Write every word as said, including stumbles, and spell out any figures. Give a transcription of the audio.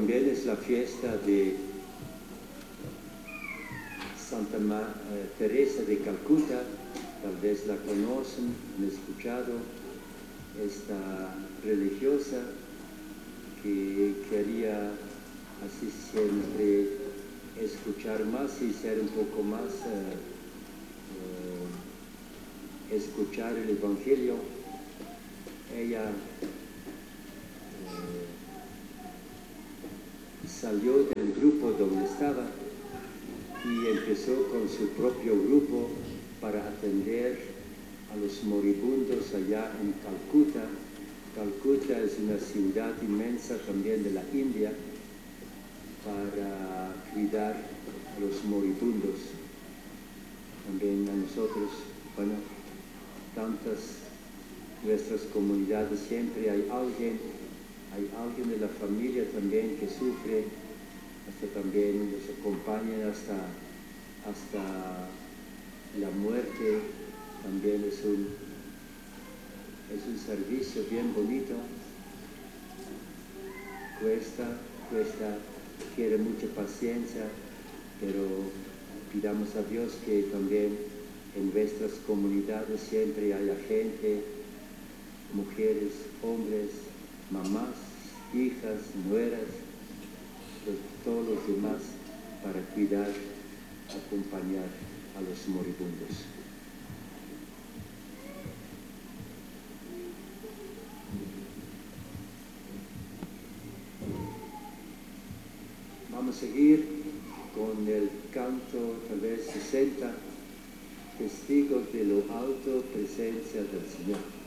también es la fiesta de Santa Ma- eh, Teresa de Calcuta. Tal vez la conocen, han escuchado, esta religiosa que quería así siempre escuchar más y ser un poco más, eh, eh, escuchar el Evangelio. Ella eh, salió del grupo donde estaba y empezó con su propio grupo para atender a los moribundos allá en Calcuta. Calcuta es una ciudad inmensa también de la India, para cuidar a los moribundos. También a nosotros, bueno, tantas nuestras comunidades siempre hay alguien, hay alguien de la familia también que sufre, hasta también nos acompañan hasta, hasta la muerte. También es un, es un servicio bien bonito. Cuesta, cuesta, quiere mucha paciencia, pero pidamos a Dios que también en nuestras comunidades siempre haya gente, mujeres, hombres, mamás, hijas, nueras, pues, todos los demás, para cuidar, acompañar a los moribundos. Vamos a seguir con el canto tal vez sesenta, Testigos de lo alto, presencia del Señor.